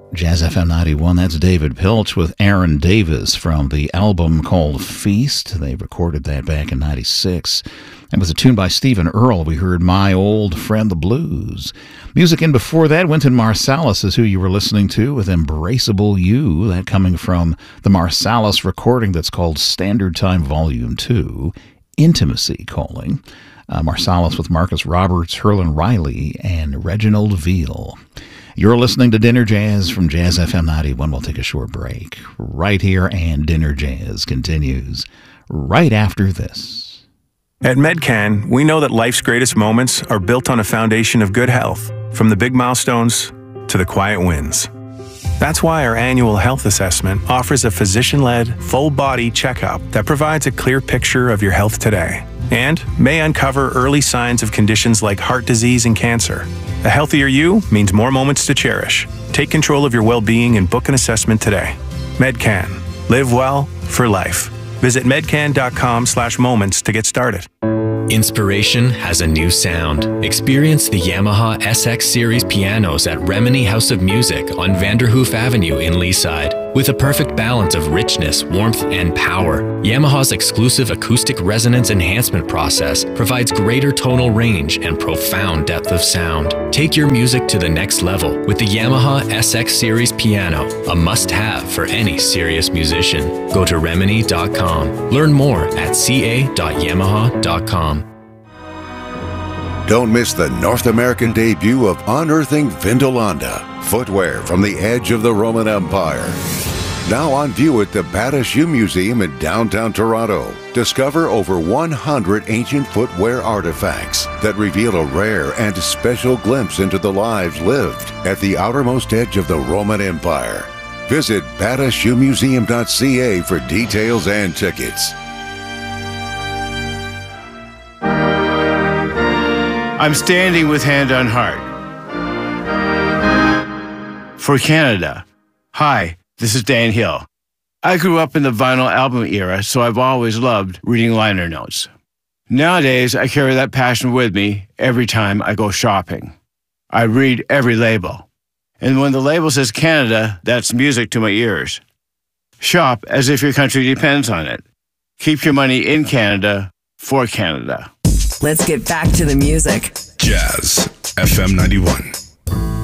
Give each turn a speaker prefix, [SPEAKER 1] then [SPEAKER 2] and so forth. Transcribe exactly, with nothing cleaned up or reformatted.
[SPEAKER 1] Jazz F M ninety-one, that's David Pilch with Aaron Davis from the album called Feast. They recorded that back in ninety-six. It was a tune by Stephen Earle. We heard My Old Friend the Blues. Music in before that, Wynton Marsalis is who you were listening to with Embraceable You. That coming from the Marsalis recording that's called Standard Time Volume two, Intimacy Calling. Uh, Marsalis with Marcus Roberts, Herlin Riley, and Reginald Veal. You're listening to Dinner Jazz from Jazz F M ninety-one. We'll take a short break right here, and Dinner Jazz continues right after this.
[SPEAKER 2] At Medcan, we know that life's greatest moments are built on a foundation of good health, from the big milestones to the quiet wins. That's why our annual health assessment offers a physician-led, full-body checkup that provides a clear picture of your health today and may uncover early signs of conditions like heart disease and cancer. A healthier you means more moments to cherish. Take control of your well-being and book an assessment today. Medcan. Live well for life. Visit medcan.com slash moments to get started.
[SPEAKER 3] Inspiration has a new sound. Experience the Yamaha S X Series pianos at Remini House of Music on Vanderhoof Avenue in Leaside. With a perfect balance of richness, warmth, and power, Yamaha's exclusive acoustic resonance enhancement process provides greater tonal range and profound depth of sound. Take your music to the next level with the Yamaha S X Series piano, a must-have for any serious musician. Go to remini dot com. Learn more at c a dot yamaha dot com.
[SPEAKER 4] Don't miss the North American debut of Unearthing Vindolanda, footwear from the edge of the Roman Empire. Now on view at the Bata Shoe Museum in downtown Toronto. Discover over one hundred ancient footwear artifacts that reveal a rare and special glimpse into the lives lived at the outermost edge of the Roman Empire. Visit bata shoe museum dot c a for details and tickets.
[SPEAKER 5] I'm standing with hand on heart. For Canada. Hi, this is Dan Hill. I grew up in the vinyl album era, so I've always loved reading liner notes. Nowadays, I carry that passion with me every time I go shopping. I read every label. And when the label says Canada, that's music to my ears. Shop as if your country depends on it. Keep your money in Canada for Canada.
[SPEAKER 6] Let's get back to the music.
[SPEAKER 7] Jazz F M ninety-one.